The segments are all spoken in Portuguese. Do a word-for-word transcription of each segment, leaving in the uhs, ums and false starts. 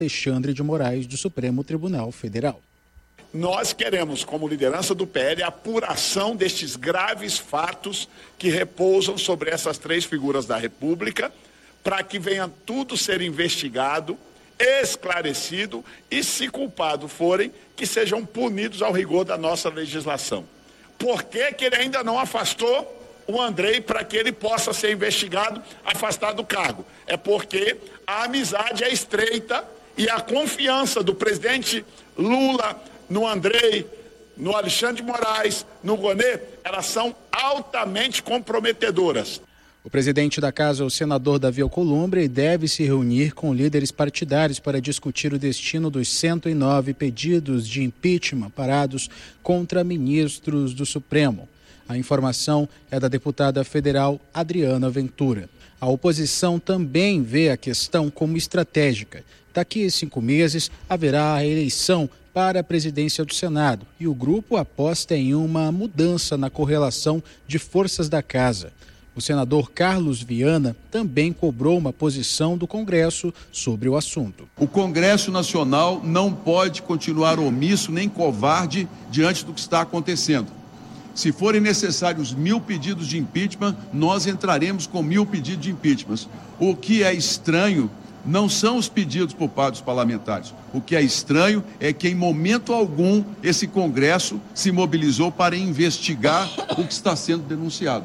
Alexandre de Moraes, do Supremo Tribunal Federal. Nós queremos, como liderança do P L, a apuração destes graves fatos que repousam sobre essas três figuras da República, para que venha tudo ser investigado, esclarecido e, se culpados forem, que sejam punidos ao rigor da nossa legislação. Por que que ele ainda não afastou o Andrei para que ele possa ser investigado, afastado do cargo? É porque a amizade é estreita e a confiança do presidente Lula no Andrei, no Alexandre de Moraes, no Gonê, elas são altamente comprometedoras. O presidente da casa, o senador Davi Alcolumbre, deve se reunir com líderes partidários para discutir o destino dos cento e nove pedidos de impeachment parados contra ministros do Supremo. A informação é da deputada federal Adriana Ventura. A oposição também vê a questão como estratégica. Daqui a cinco meses haverá a eleição para a presidência do Senado e o grupo aposta em uma mudança na correlação de forças da casa. O senador Carlos Viana também cobrou uma posição do Congresso sobre o assunto. O Congresso Nacional não pode continuar omisso nem covarde diante do que está acontecendo. Se forem necessários mil pedidos de impeachment, nós entraremos com mil pedidos de impeachment. O que é estranho não são os pedidos por parte dos parlamentares. O que é estranho é que, em momento algum, esse Congresso se mobilizou para investigar o que está sendo denunciado.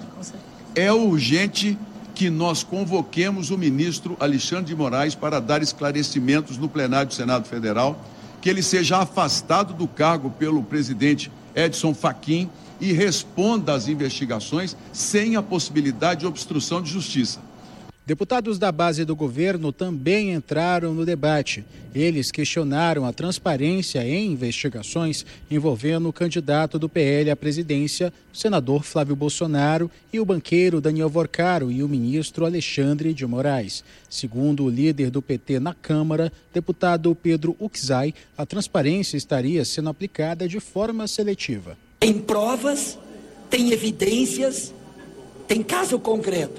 É urgente que nós convoquemos o ministro Alexandre de Moraes para dar esclarecimentos no plenário do Senado Federal, que ele seja afastado do cargo pelo presidente Edson Fachin e responda às investigações sem a possibilidade de obstrução de justiça. Deputados da base do governo também entraram no debate. Eles questionaram a transparência em investigações envolvendo o candidato do P L à presidência, o senador Flávio Bolsonaro, e o banqueiro Daniel Vorcaro e o ministro Alexandre de Moraes. Segundo o líder do P T na Câmara, deputado Pedro Uczai, a transparência estaria sendo aplicada de forma seletiva. Tem provas, tem evidências, tem caso concreto.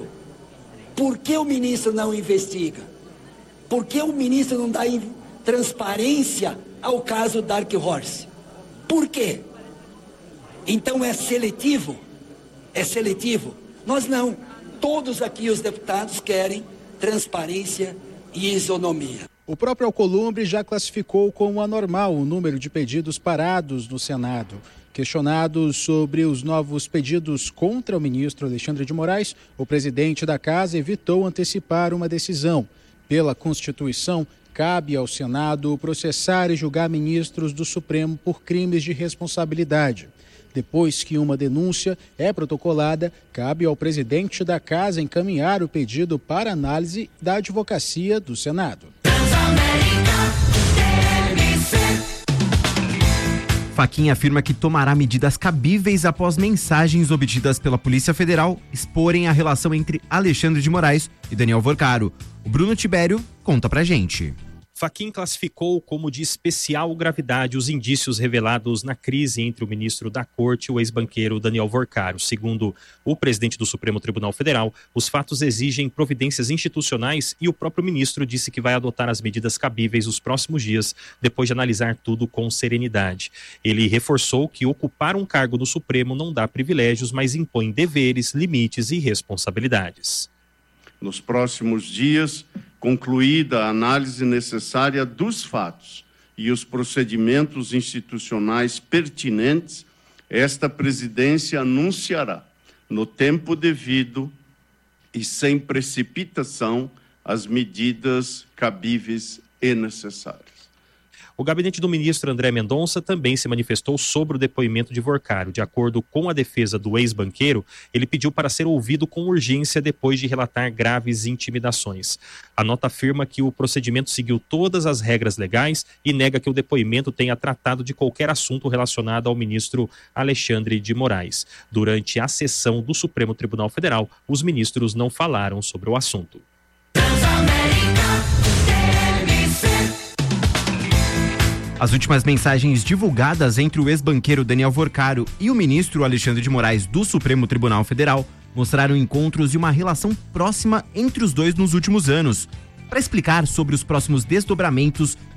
Por que o ministro não investiga? Por que o ministro não dá transparência ao caso Dark Horse? Por quê? Então é seletivo? É seletivo? Nós não. Todos aqui os deputados querem transparência e isonomia. O próprio Alcolumbre já classificou como anormal o número de pedidos parados no Senado. Questionado sobre os novos pedidos contra o ministro Alexandre de Moraes, o presidente da casa evitou antecipar uma decisão. Pela Constituição, cabe ao Senado processar e julgar ministros do Supremo por crimes de responsabilidade. Depois que uma denúncia é protocolada, cabe ao presidente da casa encaminhar o pedido para análise da advocacia do Senado. Fachin afirma que tomará medidas cabíveis após mensagens obtidas pela Polícia Federal exporem a relação entre Alexandre de Moraes e Daniel Vorcaro. O Bruno Tibério conta pra gente. Fachin classificou como de especial gravidade os indícios revelados na crise entre o ministro da Corte e o ex-banqueiro Daniel Vorcaro. Segundo o presidente do Supremo Tribunal Federal, os fatos exigem providências institucionais e o próprio ministro disse que vai adotar as medidas cabíveis nos próximos dias, depois de analisar tudo com serenidade. Ele reforçou que ocupar um cargo no Supremo não dá privilégios, mas impõe deveres, limites e responsabilidades. Nos próximos dias, concluída a análise necessária dos fatos e os procedimentos institucionais pertinentes, esta presidência anunciará, no tempo devido e sem precipitação, as medidas cabíveis e necessárias. O gabinete do ministro André Mendonça também se manifestou sobre o depoimento de Vorcaro. De acordo com a defesa do ex-banqueiro, ele pediu para ser ouvido com urgência depois de relatar graves intimidações. A nota afirma que o procedimento seguiu todas as regras legais e nega que o depoimento tenha tratado de qualquer assunto relacionado ao ministro Alexandre de Moraes. Durante a sessão do Supremo Tribunal Federal, os ministros não falaram sobre o assunto. As últimas mensagens divulgadas entre o ex-banqueiro Daniel Vorcaro e o ministro Alexandre de Moraes do Supremo Tribunal Federal mostraram encontros e uma relação próxima entre os dois nos últimos anos. para explicar sobre os próximos desdobramentos